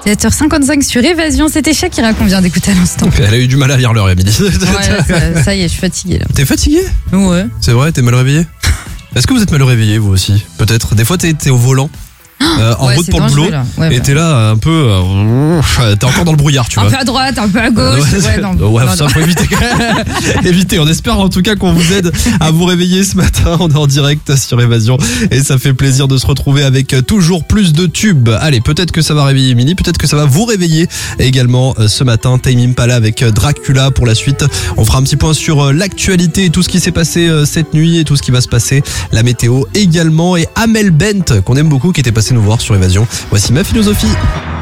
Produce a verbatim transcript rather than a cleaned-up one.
sept heures cinquante-cinq sur Évasion, c'était Shakira qu'on vient d'écouter à l'instant. Elle a eu du mal à lire l'heure, Émilie. Ouais, là, ça, ça y est, je suis fatiguée là. T'es fatigué? Ouais. C'est vrai, t'es mal réveillé? Est-ce que vous êtes mal réveillé vous aussi? Peut-être. Des fois t'es, t'es au volant. Euh, en ouais, route pour le dangereux, boulot là. Ouais, et ouais. t'es là un peu euh, t'es encore dans le brouillard, tu un vois. Un peu à droite, un peu à gauche. Ouais, ouais, non, ouais non, ça non. faut éviter. éviter. On espère en tout cas qu'on vous aide à vous réveiller ce matin. On est en direct sur Évasion et ça fait plaisir de se retrouver avec toujours plus de tubes. Allez, peut-être que ça va réveiller Émilie, peut-être que ça va vous réveiller également ce matin. Tame Impala avec Dracula pour la suite. On fera un petit point sur l'actualité et tout ce qui s'est passé cette nuit et tout ce qui va se passer. La météo également et Amel Bent qu'on aime beaucoup qui était passé nous voir sur Évasion. Voici ma philosophie.